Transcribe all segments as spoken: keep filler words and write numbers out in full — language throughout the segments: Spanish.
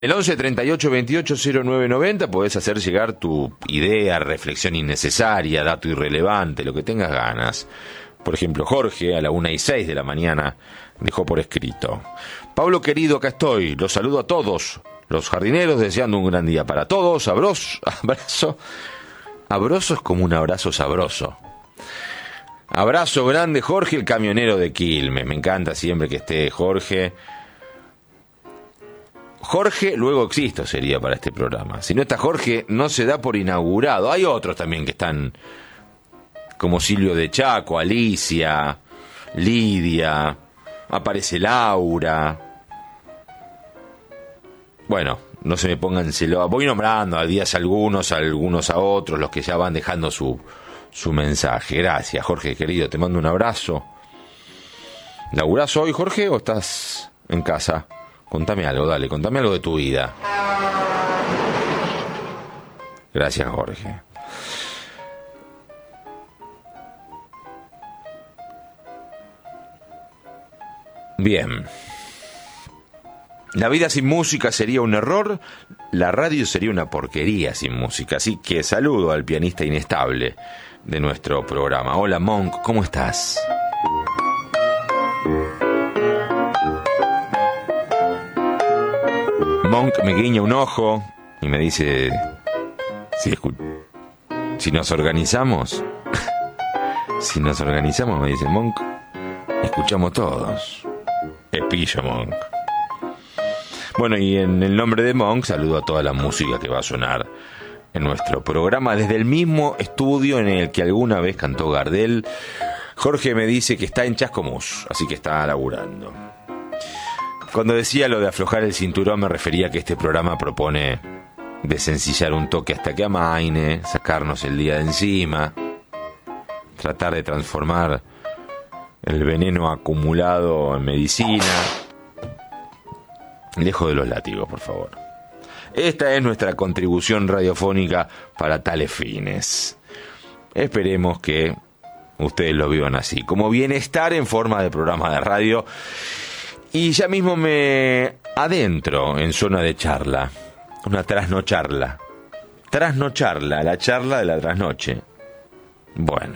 El once treinta y ocho veintiocho cero nueve noventa podés hacer llegar tu idea, reflexión innecesaria, dato irrelevante, lo que tengas ganas. Por ejemplo, Jorge, a la una y seis de la mañana, dejó por escrito: Pablo querido, acá estoy, los saludo a todos, los jardineros, deseando un gran día para todos. Abroso, abrazo, abroso es como un abrazo sabroso. Abrazo grande, Jorge, el camionero de Quilmes. Me encanta siempre que esté Jorge. Jorge, luego existo sería para este programa. Si no está Jorge, no se da por inaugurado. Hay otros también que están, como Silvio de Chaco, Alicia, Lidia, aparece Laura. Bueno, no se me pongan celos. Voy nombrando a días algunos, a algunos a otros, los que ya van dejando su, su mensaje. Gracias, Jorge, querido, te mando un abrazo. ¿Laburás hoy, Jorge, o estás en casa? Contame algo, dale, contame algo de tu vida. Gracias, Jorge. Bien. La vida sin música sería un error, la radio sería una porquería sin música. Así que saludo al pianista inestable de nuestro programa. Hola, Monk, ¿cómo estás? Monk me guiña un ojo y me dice: si, escu- si nos organizamos, si nos organizamos, me dice Monk, escuchamos todos. Es pillo, Monk. Bueno, y en el nombre de Monk saludo a toda la música que va a sonar en nuestro programa desde el mismo estudio en el que alguna vez cantó Gardel. Jorge me dice que está en Chascomús, así que está laburando. Cuando decía lo de aflojar el cinturón me refería a que este programa propone desencillar un toque hasta que amaine, sacarnos el día de encima, tratar de transformar el veneno acumulado en medicina. Lejos de los látigos, por favor. Esta es nuestra contribución radiofónica para tales fines. Esperemos que ustedes lo vivan así, como bienestar en forma de programa de radio. Y ya mismo me adentro en zona de charla, una trasnocharla. Trasnocharla, la charla de la trasnoche. Bueno.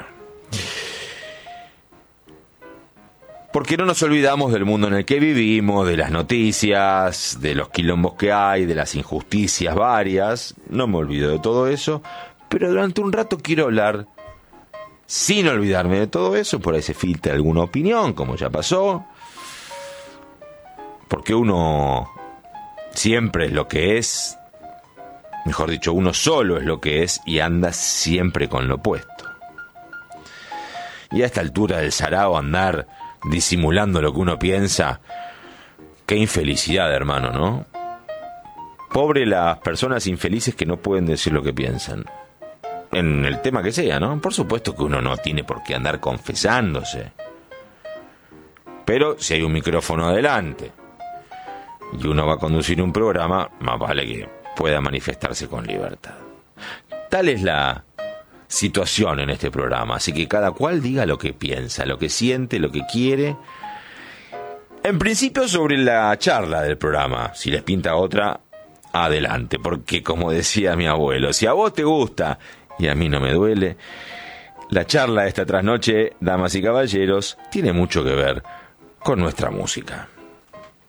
Porque no nos olvidamos del mundo en el que vivimos, de las noticias, de los quilombos que hay, de las injusticias varias. No me olvido de todo eso, pero durante un rato quiero hablar, sin olvidarme de todo eso, por ahí se filtra alguna opinión, como ya pasó. Porque uno siempre es lo que es, mejor dicho, uno solo es lo que es y anda siempre con lo opuesto. Y a esta altura del sarao andar disimulando lo que uno piensa, qué infelicidad, hermano, ¿no? Pobre las personas infelices que no pueden decir lo que piensan, en el tema que sea, ¿no? Por supuesto que uno no tiene por qué andar confesándose, pero si hay un micrófono adelante y uno va a conducir un programa, más vale que pueda manifestarse con libertad. Tal es la situación en este programa, así que cada cual diga lo que piensa, lo que siente, lo que quiere. En principio sobre la charla del programa, si les pinta otra, adelante, porque como decía mi abuelo, si a vos te gusta y a mí no me duele, la charla de esta trasnoche, damas y caballeros, tiene mucho que ver con nuestra música.